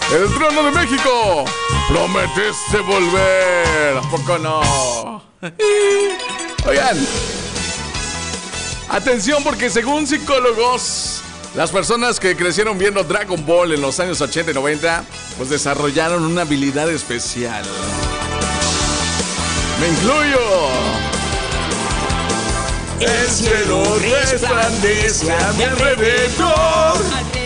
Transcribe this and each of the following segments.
El trono de México. Prometiste volver. ¿A poco no? Oigan, atención, porque según psicólogos, las personas que crecieron viendo Dragon Ball en los años 80 y 90, pues desarrollaron una habilidad especial. Me incluyo. El cielo resplandece a mi alrededor.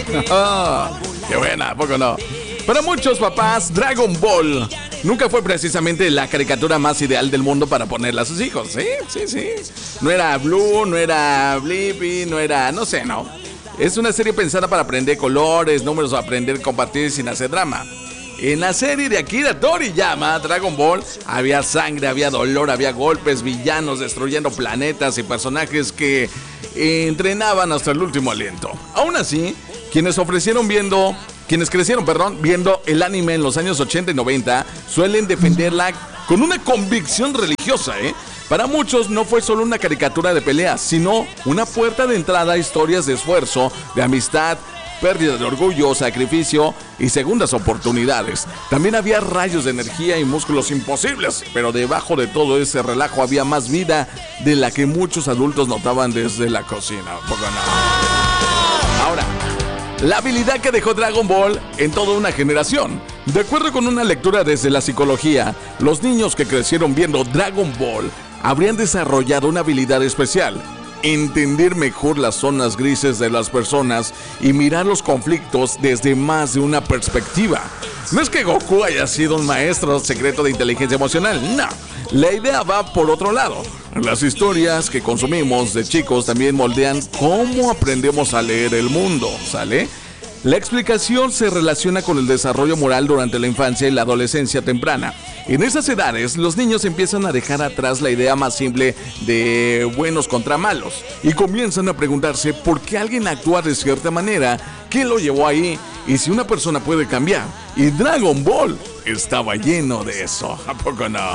Qué buena, ¿a poco no? Para muchos papás, Dragon Ball nunca fue precisamente la caricatura más ideal del mundo para ponerla a sus hijos. Sí. No era Blue, no era Blippi, no era... no sé, ¿no? Es una serie pensada para aprender colores, números o aprender a compartir sin hacer drama. En la serie de Akira Toriyama, Dragon Ball, había sangre, había dolor, había golpes, villanos destruyendo planetas y personajes que entrenaban hasta el último aliento. Aún así, quienes crecieron viendo el anime en los años 80 y 90 suelen defenderla con una convicción religiosa, Para muchos no fue solo una caricatura de peleas, sino una puerta de entrada a historias de esfuerzo, de amistad, pérdida de orgullo, sacrificio y segundas oportunidades. También había rayos de energía y músculos imposibles, pero debajo de todo ese relajo había más vida de la que muchos adultos notaban desde la cocina. ¿Poco no? Ahora, la habilidad que dejó Dragon Ball en toda una generación. De acuerdo con una lectura desde la psicología, los niños que crecieron viendo Dragon Ball habrían desarrollado una habilidad especial: entender mejor las zonas grises de las personas y mirar los conflictos desde más de una perspectiva. No es que Goku haya sido un maestro secreto de inteligencia emocional, no. La idea va por otro lado. Las historias que consumimos de chicos también moldean cómo aprendemos a leer el mundo, ¿sale? La explicación se relaciona con el desarrollo moral durante la infancia y la adolescencia temprana. En esas edades, los niños empiezan a dejar atrás la idea más simple de buenos contra malos y comienzan a preguntarse por qué alguien actúa de cierta manera, qué lo llevó ahí y si una persona puede cambiar. Y Dragon Ball estaba lleno de eso, ¿a poco no?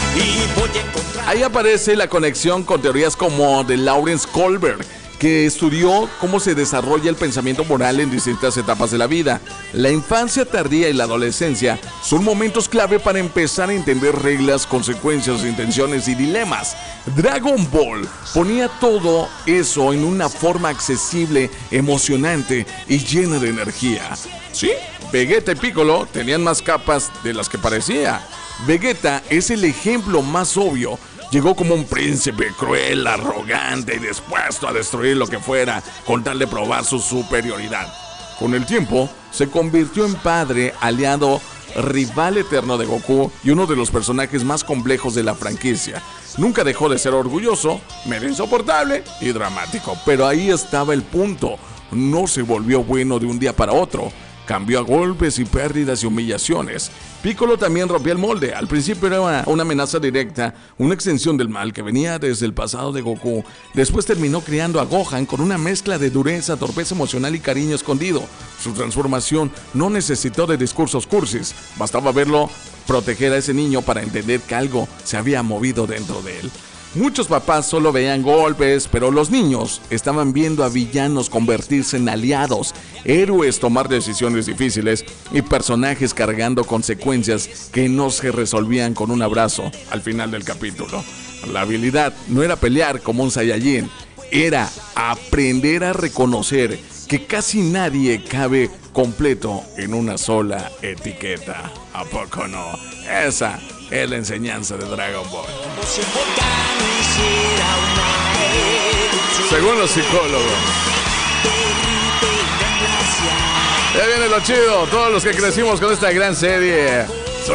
Ahí aparece la conexión con teorías como de Lawrence Kohlberg, que estudió cómo se desarrolla el pensamiento moral en distintas etapas de la vida. La infancia tardía y la adolescencia son momentos clave para empezar a entender reglas, consecuencias, intenciones y dilemas. Dragon Ball ponía todo eso en una forma accesible, emocionante y llena de energía. Sí, Vegeta y Piccolo tenían más capas de las que parecía. Vegeta es el ejemplo más obvio. Llegó como un príncipe cruel, arrogante y dispuesto a destruir lo que fuera con tal de probar su superioridad. Con el tiempo, se convirtió en padre, aliado, rival eterno de Goku y uno de los personajes más complejos de la franquicia. Nunca dejó de ser orgulloso, medio insoportable y dramático, pero ahí estaba el punto. No se volvió bueno de un día para otro. Cambió a golpes y pérdidas y humillaciones. Piccolo también rompió el molde. Al principio era una amenaza directa, una extensión del mal que venía desde el pasado de Goku. Después terminó criando a Gohan con una mezcla de dureza, torpeza emocional y cariño escondido. Su transformación no necesitó de discursos cursis. Bastaba verlo proteger a ese niño para entender que algo se había movido dentro de él. Muchos papás solo veían golpes, pero los niños estaban viendo a villanos convertirse en aliados, héroes tomar decisiones difíciles y personajes cargando consecuencias que no se resolvían con un abrazo al final del capítulo. La habilidad no era pelear como un Saiyajin, era aprender a reconocer que casi nadie cabe completo en una sola etiqueta. ¿A poco no? Esa es la enseñanza de Dragon Ball. Según los psicólogos. Ya viene lo chido, todos los que crecimos con esta gran serie.